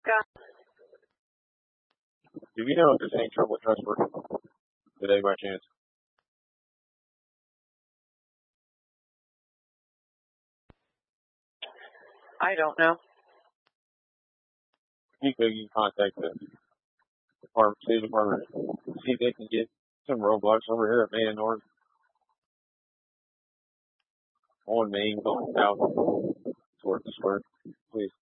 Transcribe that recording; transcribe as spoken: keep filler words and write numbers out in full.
Got Do we know if there's any trouble with transport today by chance? I don't know. You could you can contact the department, city department, see if they can get some roadblocks over here at Main and North on Main going south towards the square, please.